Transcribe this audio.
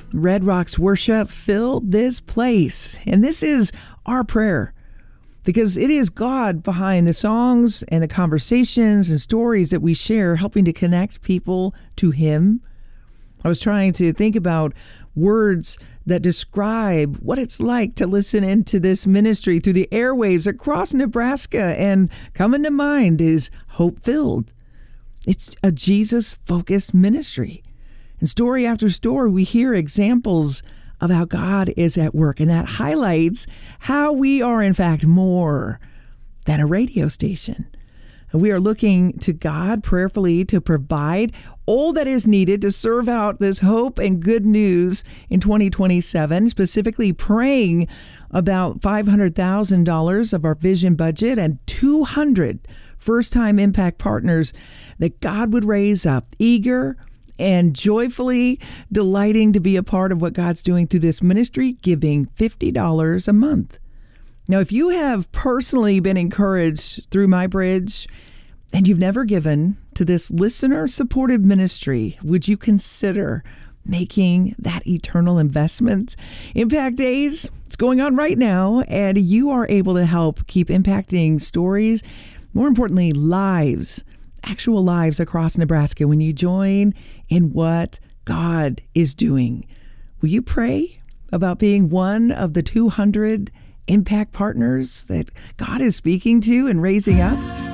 Red Rocks worship filled this place. And this is our prayer, because it is God behind the songs and the conversations and stories that we share, helping to connect people to Him. I was trying to think about words that describe what it's like to listen into this ministry through the airwaves across Nebraska, and coming to mind is hope-filled. It's a Jesus-focused ministry. And story after story, we hear examples of how God is at work, and that highlights how we are, in fact, more than a radio station. And we are looking to God prayerfully to provide all that is needed to serve out this hope and good news in 2027, specifically praying about $500,000 of our vision budget and 200 first-time impact partners that God would raise up, eager and joyfully delighting to be a part of what God's doing through this ministry, giving $50 a month. Now, if you have personally been encouraged through My Bridge and you've never given to this listener-supported ministry, would you consider making that eternal investment? Impact Days, it's going on right now, and you are able to help keep impacting stories, more importantly, lives, actual lives across Nebraska when you join in what God is doing. Will you pray about being one of the 200 impact partners that God is speaking to and raising up?